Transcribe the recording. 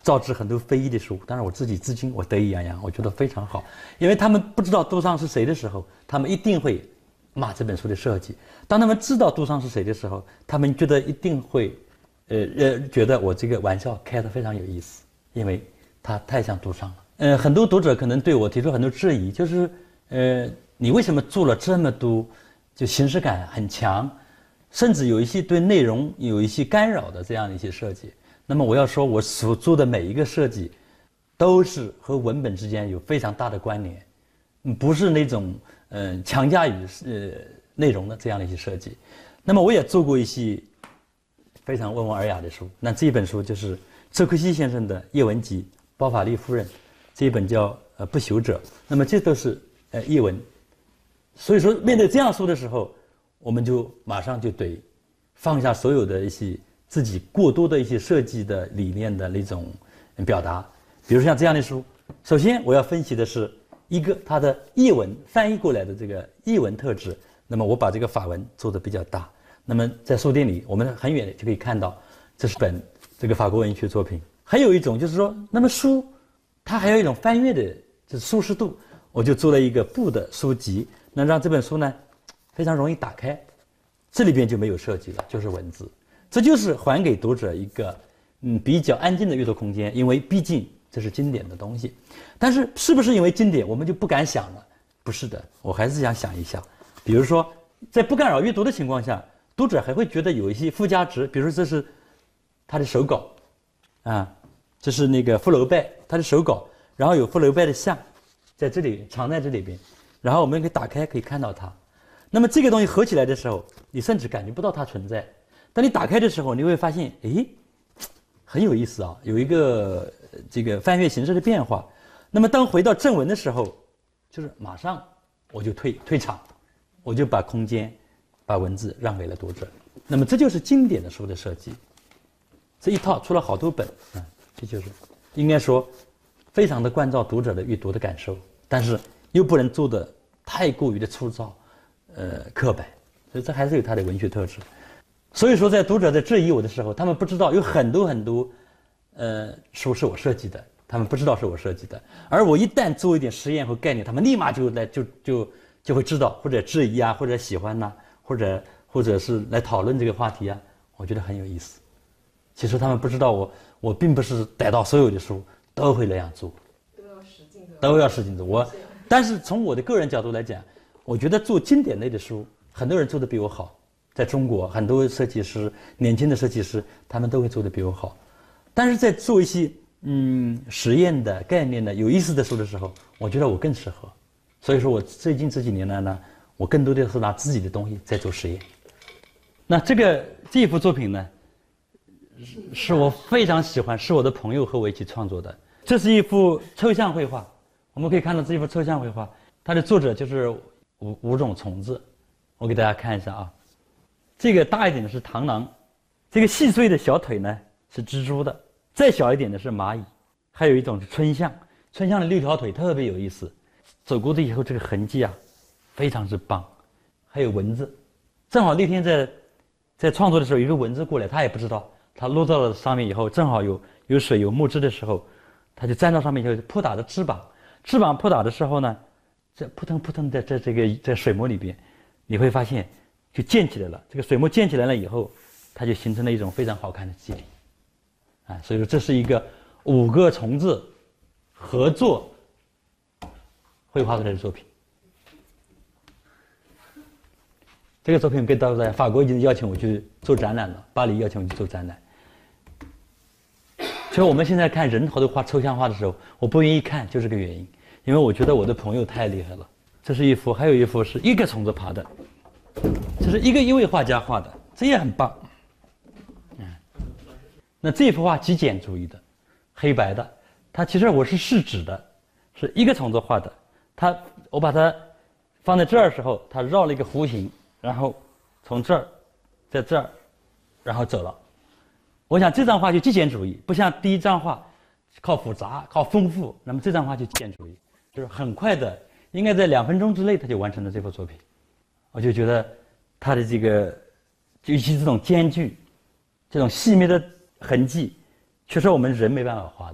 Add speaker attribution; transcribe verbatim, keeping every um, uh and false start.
Speaker 1: 造纸很多非遗的书，当然我自己至今我得意洋洋，我觉得非常好，因为他们不知道杜尚是谁的时候，他们一定会骂这本书的设计；当他们知道杜尚是谁的时候，他们觉得一定会，呃呃，觉得我这个玩笑开得非常有意思，因为他太像杜尚了。呃，很多读者可能对我提出很多质疑，就是呃，你为什么做了这么多，就形式感很强，甚至有一些对内容有一些干扰的这样的一些设计？那么我要说，我所做的每一个设计，都是和文本之间有非常大的关联，不是那种呃强加于呃内容的这样的一些设计。那么我也做过一些非常温文尔雅的书，那这一本书就是周克希先生的《叶文集》，包法利夫人这一本叫呃《不朽者》，那么这都是呃叶文。所以说，面对这样书的时候，我们就马上就得放下所有的一些自己过多的一些设计的理念的那种表达。比如像这样的书，首先我要分析的是一个它的译文翻译过来的这个译文特质。那么我把这个法文做得比较大。那么在书店里，我们很远就可以看到，这是本这个法国文学作品。还有一种就是说，那么书它还有一种翻阅的就是舒适度，我就做了一个布的书籍，能让这本书呢非常容易打开。这里边就没有设计了，就是文字。这就是还给读者一个嗯比较安静的阅读空间，因为毕竟这是经典的东西。但是是不是因为经典我们就不敢想了？不是的，我还是想想一下。比如说，在不干扰阅读的情况下，读者还会觉得有一些附加值，比如说这是他的手稿，啊，这是那个福楼拜他的手稿，然后有福楼拜的像在这里藏在这里边，然后我们可以打开可以看到它。那么这个东西合起来的时候，你甚至感觉不到它存在。当你打开的时候，你会发现，诶，很有意思啊，有一个这个翻阅形式的变化。那么当回到正文的时候，就是马上我就退退场，我就把空间、把文字让给了读者。那么这就是经典的书的设计。这一套出了好多本啊，这就是应该说非常的关照读者的阅读的感受，但是又不能做的太过于的粗糙、呃刻板，所以这还是有它的文学特质。所以说，在读者在质疑我的时候，他们不知道有很多很多，呃，书是我设计的，他们不知道是我设计的。而我一旦做一点实验和概念，他们立马就来就就就会知道，或者质疑啊，或者喜欢呐、啊，或者或者是来讨论这个话题啊，我觉得很有意思。其实他们不知道我，我并不是逮到所有的书都会那样做，
Speaker 2: 都要使劲的，
Speaker 1: 都要使劲的。我，但是从我的个人角度来讲，我觉得做经典类的书，很多人做的比我好。在中国，很多设计师，年轻的设计师，他们都会做得比我好。但是在做一些嗯实验的概念的有意思的书的时候，我觉得我更适合。所以说我最近这几年来呢，我更多的是拿自己的东西在做实验。那这个这一幅作品呢，是我非常喜欢，是我的朋友和我一起创作的。这是一幅抽象绘画，我们可以看到这一幅抽象绘画，它的作者就是五五种虫子，我给大家看一下啊。这个大一点的是螳螂，这个细碎的小腿呢是蜘蛛的，再小一点的是蚂蚁，还有一种是春象。春象的六条腿特别有意思，走过的以后这个痕迹啊，非常之棒。还有蚊子，正好那天在在创作的时候，有一个蚊子过来，他也不知道，他落到了上面以后，正好有有水有木质的时候，他就站到上面以后扑打着翅膀，翅膀扑打的时候呢，这扑腾扑腾的在这个在水膜里边，你会发现。就建起来了，这个水墨建起来了以后，它就形成了一种非常好看的肌理，啊，所以说这是一个五个虫子合作绘画出来的作品。这个作品跟大家在法国已经邀请我去做展览了，巴黎邀请我去做展览。所以我们现在看人头的画抽象画的时候，我不愿意看，就是这个原因，因为我觉得我的朋友太厉害了。这是一幅，还有一幅是一个虫子爬的。这是一个一位画家画的，这也很棒。嗯，那这幅画极简主义的，黑白的，它其实我是试纸的，是一个虫子画的。它我把它放在这儿的时候，它绕了一个弧形，然后从这儿，在这儿，然后走了。我想这张画就极简主义，不像第一张画靠复杂、靠丰富。那么这张画就极简主义，就是很快的，应该在两分钟之内他就完成了这幅作品。我就觉得他的这个，尤其这种间距，这种细密的痕迹，确实我们人没办法画的。